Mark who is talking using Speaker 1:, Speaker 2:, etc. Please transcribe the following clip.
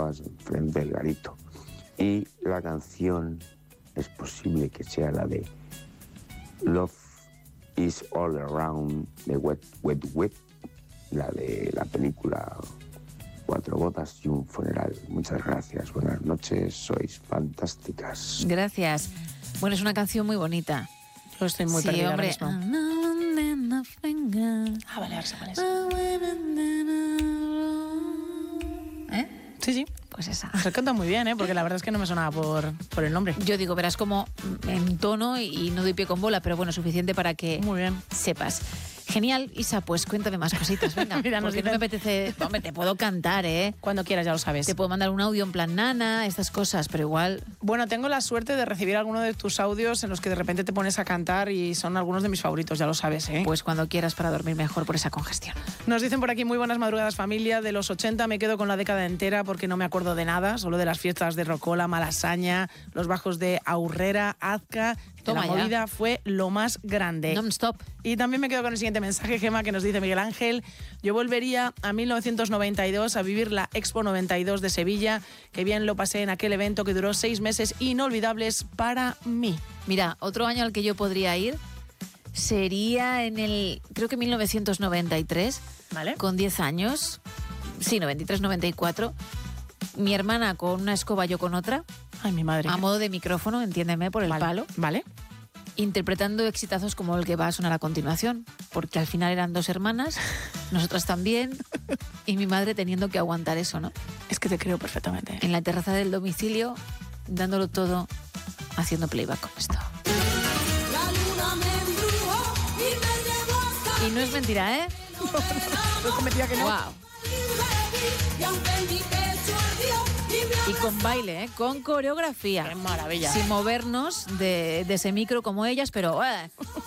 Speaker 1: sentadas enfrente del garito. Y la canción es posible que sea la de Love is All Around de Wet Wet Wet, la de la película Cuatro bodas y un funeral. Muchas gracias, buenas noches, sois fantásticas.
Speaker 2: Gracias. Bueno, es una canción muy bonita.
Speaker 3: Yo estoy muy perdida ahora mismo.
Speaker 2: Vale,
Speaker 3: ahora se
Speaker 2: ¿Eh?
Speaker 3: Sí.
Speaker 2: Pues esa.
Speaker 3: Se canta muy bien, porque la verdad es que no me sonaba por el nombre.
Speaker 2: Yo digo, verás como en tono y no doy pie con bola, pero bueno, suficiente para que
Speaker 3: Muy bien.
Speaker 2: sepas. Genial, Isa, pues cuéntame más cositas, venga.
Speaker 3: Mira, nos
Speaker 2: porque no me
Speaker 3: dicen-
Speaker 2: apetece... Hombre, te puedo cantar, ¿eh?
Speaker 3: Cuando quieras, ya lo sabes.
Speaker 2: Te puedo mandar un audio en plan nana, estas cosas, pero igual...
Speaker 3: Bueno, tengo la suerte de recibir alguno de tus audios en los que de repente te pones a cantar y son algunos de mis favoritos, ya lo sabes, ¿eh?
Speaker 2: Pues cuando quieras para dormir mejor por esa congestión.
Speaker 3: Nos dicen por aquí, muy buenas madrugadas familia, de los 80 me quedo con la década entera porque no me acuerdo de nada, solo de las fiestas de Rocola, Malasaña, los bajos de Aurrera, Azca,
Speaker 2: Toma
Speaker 3: la
Speaker 2: ya.
Speaker 3: movida fue lo más grande.
Speaker 2: Non-stop.
Speaker 3: Y también me quedo con el siguiente mensaje, Gemma, que nos dice Miguel Ángel. Yo volvería a 1992 a vivir la Expo 92 de Sevilla, que bien lo pasé en aquel evento que duró 6 meses inolvidables para mí.
Speaker 2: Mira, otro año al que yo podría ir sería en el, creo que 1993,
Speaker 3: ¿Vale?
Speaker 2: con 10 años. Sí, 93, 94. Mi hermana con una escoba, yo con otra,
Speaker 3: Ay, mi madre.
Speaker 2: a modo de micrófono, entiéndeme, por el
Speaker 3: Vale.
Speaker 2: palo,
Speaker 3: ¿Vale?
Speaker 2: interpretando exitazos como el que va a sonar a continuación, porque al final eran 2 hermanas, nosotras también, y mi madre teniendo que aguantar eso, ¿no?
Speaker 3: Es que te creo perfectamente.
Speaker 2: En la terraza del domicilio, dándolo todo, haciendo playback con esto. Y no es mentira, ¿eh?
Speaker 3: Yo cometía que no.
Speaker 2: ¡Wow! Y con baile, ¿eh? Con coreografía.
Speaker 3: Qué maravilla.
Speaker 2: Sin movernos de ese micro como ellas, pero